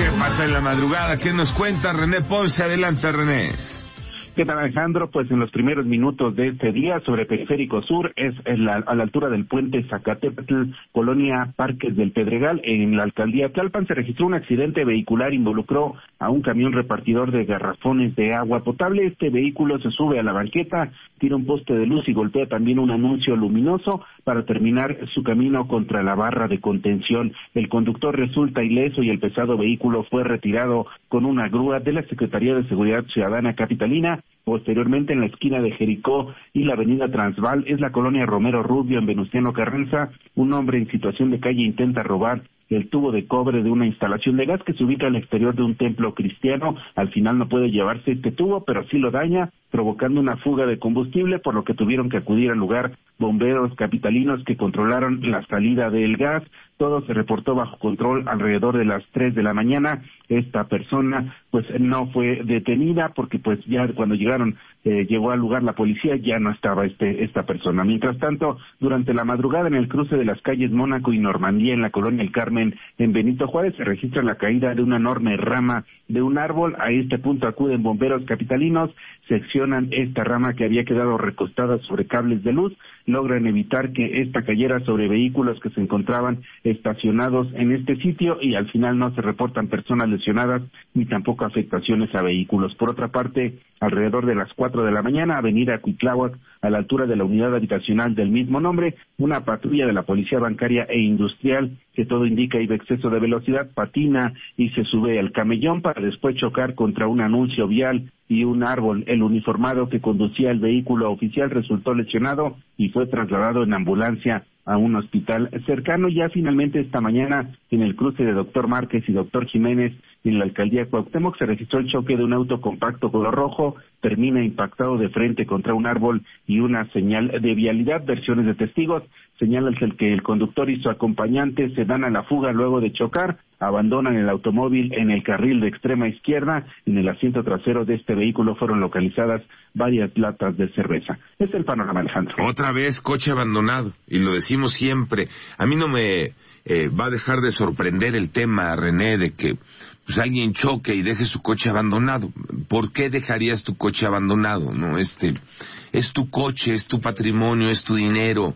¿Qué pasa en la madrugada? ¿Qué nos cuenta René Ponce? Adelante, René. ¿Qué tal, Alejandro? Pues en los primeros minutos de este día, sobre Periférico Sur, a la altura del puente Zacatepetl, colonia Parques del Pedregal, en la alcaldía Tlalpan, se registró un accidente vehicular, involucró a un camión repartidor de garrafones de agua potable. Este vehículo se sube a la banqueta, tira un poste de luz y golpea también un anuncio luminoso para terminar su camino contra la barra de contención. El conductor resulta ileso y el pesado vehículo fue retirado con una grúa de la Secretaría de Seguridad Ciudadana Capitalina. Posteriormente, en la esquina de Jericó y la avenida Transvaal, es la colonia Romero Rubio, en Venustiano Carranza, un hombre en situación de calle intenta robar el tubo de cobre de una instalación de gas que se ubica al exterior de un templo cristiano. Al final no puede llevarse este tubo, pero sí lo daña, provocando una fuga de combustible, por lo que tuvieron que acudir al lugar bomberos capitalinos que controlaron la salida del gas. Todo se reportó bajo control alrededor de las 3 de la mañana. Esta persona pues no fue detenida porque pues ya cuando llegó al lugar la policía, ya no estaba esta persona. Mientras tanto, durante la madrugada en el cruce de las calles Mónaco y Normandía en la colonia El Carmen en Benito Juárez se registra la caída de una enorme rama de un árbol. A este punto acuden bomberos capitalinos, seccionan esta rama que había quedado recostada sobre cables de luz, logran evitar que esta cayera sobre vehículos que se encontraban estacionados en este sitio y al final no se reportan personas lesionadas ni tampoco afectaciones a vehículos. Por otra parte, alrededor de las 4 de la mañana, avenida Cuitláhuac, a la altura de la unidad habitacional del mismo nombre, una patrulla de la Policía Bancaria e Industrial, que todo indica iba exceso de velocidad, patina y se sube al camellón para después chocar contra un anuncio vial y un árbol. El uniformado que conducía el vehículo oficial resultó lesionado y fue trasladado en ambulancia a un hospital cercano. Ya finalmente esta mañana, en el cruce de Doctor Márquez y Doctor Jiménez, en la alcaldía Cuauhtémoc, se registró el choque de un auto compacto color rojo, termina impactado de frente contra un árbol y una señal de vialidad. Versiones de testigos señalan que el conductor y su acompañante se dan a la fuga luego de chocar, abandonan el automóvil en el carril de extrema izquierda. En el asiento trasero de este vehículo fueron localizadas varias latas de cerveza. Este es el panorama, Alejandro. Otra vez coche abandonado, y lo decimos siempre. A mí no me va a dejar de sorprender el tema, René, de que pues alguien choque y deje su coche abandonado. ¿Por qué dejarías tu coche abandonado? No, es tu coche, es tu patrimonio, es tu dinero.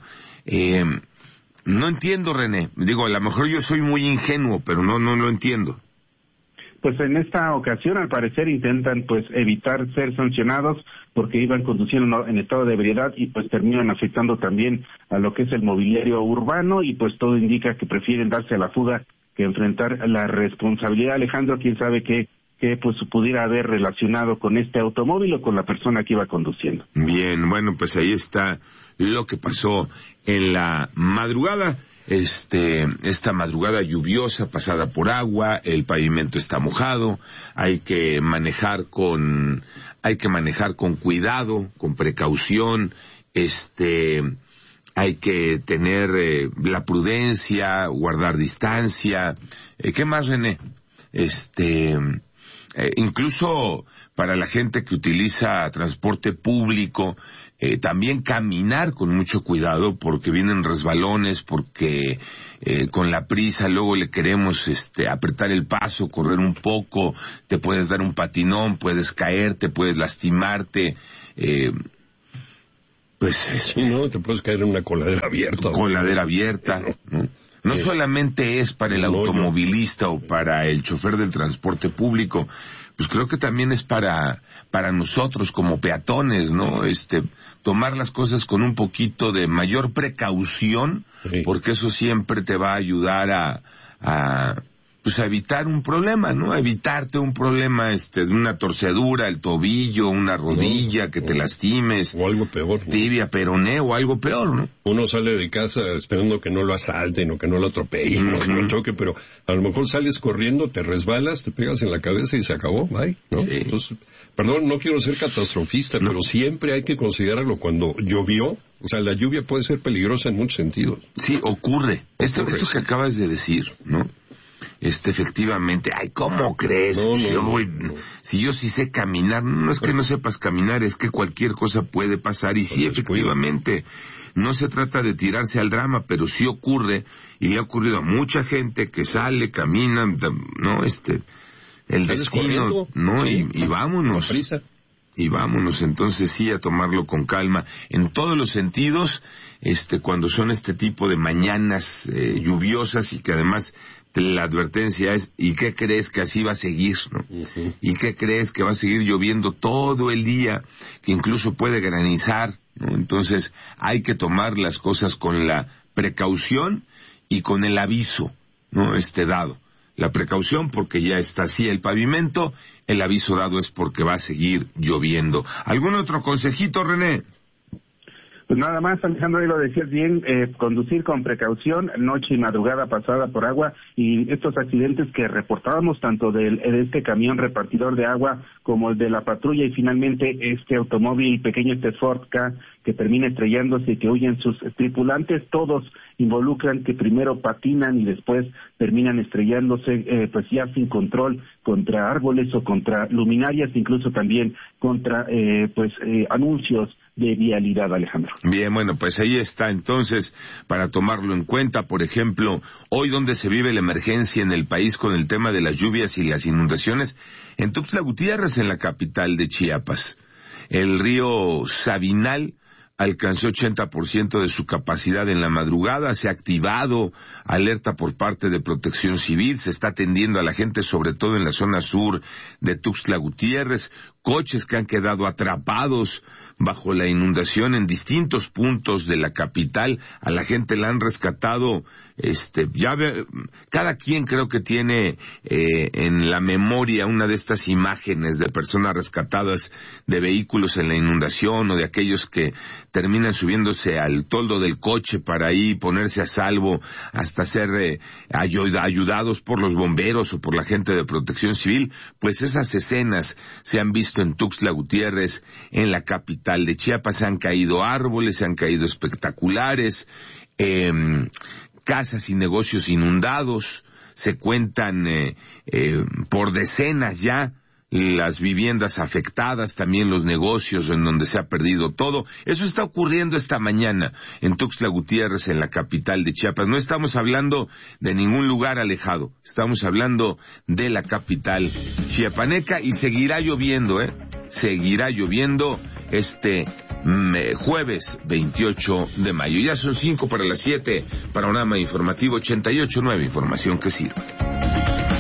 No entiendo, René. Digo, a lo mejor yo soy muy ingenuo, pero no lo entiendo. Pues en esta ocasión, al parecer, intentan pues evitar ser sancionados porque iban conduciendo en estado de ebriedad y pues terminan afectando también a lo que es el mobiliario urbano y pues todo indica que prefieren darse a la fuga que enfrentar la responsabilidad. Alejandro, quién sabe qué pues pudiera haber relacionado con este automóvil o con la persona que iba conduciendo. Bien, bueno, pues ahí está lo que pasó en la madrugada. Esta madrugada lluviosa pasada por agua, el pavimento está mojado, hay que manejar con cuidado, con precaución, hay que tener la prudencia, guardar distancia. ¿Qué más, René? Incluso para la gente que utiliza transporte público, también caminar con mucho cuidado porque vienen resbalones, porque con la prisa luego le queremos apretar el paso, correr un poco, te puedes dar un patinón, puedes caerte, puedes lastimarte, sí, no, te puedes caer en una coladera abierta. Coladera abierta, ¿no? No solamente es para el automovilista o para el chofer del transporte público, pues creo que también es para nosotros como peatones, ¿no? Tomar las cosas con un poquito de mayor precaución, sí, porque eso siempre te va a ayudar a evitar un problema, ¿no? A evitarte un problema, de una torcedura, el tobillo, una rodilla, que te lastimes. O algo peor, ¿no? Tibia, peroné o algo peor, ¿no? Uno sale de casa esperando que no lo asalten o que no lo atropellen o que no choque, pero a lo mejor sales corriendo, te resbalas, te pegas en la cabeza y se acabó, bye, ¿no? Sí. Entonces, perdón, no quiero ser catastrofista, pero siempre hay que considerarlo cuando llovió. O sea, la lluvia puede ser peligrosa en muchos sentidos. Sí, ocurre. Esto que acabas de decir, ¿no? efectivamente, ay, ¿cómo crees? Si yo sí sé caminar, no es que no sepas caminar, es que cualquier cosa puede pasar, y sí, efectivamente, no se trata de tirarse al drama, pero sí ocurre, y le ha ocurrido a mucha gente que sale, camina, ¿no? El destino, ¿no? Sí. Y vámonos. Y vámonos, entonces sí, a tomarlo con calma, en todos los sentidos, cuando son este tipo de mañanas lluviosas, y que además la advertencia es, ¿y qué crees que así va a seguir, no? Uh-huh. ¿Y qué crees que va a seguir lloviendo todo el día, que incluso puede granizar, ¿no? Entonces hay que tomar las cosas con la precaución y con el aviso, ¿no? Dado. La precaución porque ya está así el pavimento, el aviso dado es porque va a seguir lloviendo. ¿Algún otro consejito, René? Pues nada más, Alejandro, ahí lo decías bien, conducir con precaución, noche y madrugada pasada por agua, y estos accidentes que reportábamos tanto de este camión repartidor de agua como el de la patrulla, y finalmente este automóvil pequeño, Ford Ka, que termina estrellándose y que huyen sus tripulantes, todos involucran que primero patinan y después terminan estrellándose, pues ya sin control, contra árboles o contra luminarias, incluso también contra anuncios de vialidad, Alejandro. Bien, bueno, pues ahí está entonces para tomarlo en cuenta. Por ejemplo, hoy donde se vive la emergencia en el país con el tema de las lluvias y las inundaciones, en Tuxtla Gutiérrez, en la capital de Chiapas. El río Sabinal alcanzó 80% de su capacidad en la madrugada, se ha activado alerta por parte de Protección Civil, se está atendiendo a la gente, sobre todo en la zona sur de Tuxtla Gutiérrez, coches que han quedado atrapados bajo la inundación en distintos puntos de la capital, a la gente la han rescatado, cada quien creo que tiene en la memoria una de estas imágenes de personas rescatadas de vehículos en la inundación, o de aquellos que terminan subiéndose al toldo del coche para ahí ponerse a salvo hasta ser ayudados por los bomberos o por la gente de Protección Civil. Pues esas escenas se han visto en Tuxtla Gutiérrez, en la capital de Chiapas. Se han caído árboles, se han caído espectaculares, casas y negocios inundados, se cuentan por decenas ya las viviendas afectadas, también los negocios en donde se ha perdido todo. Eso está ocurriendo esta mañana en Tuxtla Gutiérrez, en la capital de Chiapas. No estamos hablando de ningún lugar alejado, estamos hablando de la capital chiapaneca, y seguirá lloviendo, seguirá lloviendo jueves 28 de mayo. Ya son 5 para las 7, panorama informativo 88.9, información que sirve.